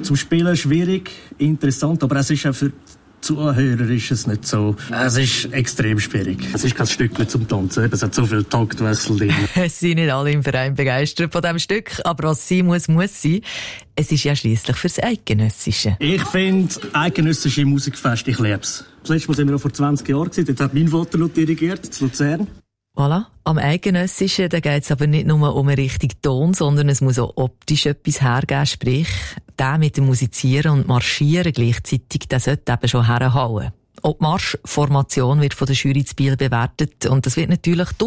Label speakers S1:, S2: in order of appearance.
S1: zum Spielen schwierig, interessant, aber es ist auch für Zuhörer ist es nicht so. Es ist extrem schwierig. Es ist kein Stück zum Tanzen. Es hat so viel Taktwechsel drin.
S2: Es sind nicht alle im Verein begeistert von diesem Stück, aber was sein muss, muss sein. Es ist ja schliesslich fürs Eidgenössische.
S1: Ich finde eidgenössische Musikfest, ich liebe es. Das letzte Mal sind wir auch vor 20 Jahren gewesen. Dort hat mein Vater noch dirigiert, zu Luzern.
S2: Voilà. Am Eidgenössischen, da geht es aber nicht nur um einen richtigen Ton, sondern es muss auch optisch etwas hergeben. Sprich, der mit dem Musizieren und Marschieren gleichzeitig, der sollte eben schon herhauen. Auch die Marschformation wird von der Jury zu Biel bewertet und das wird natürlich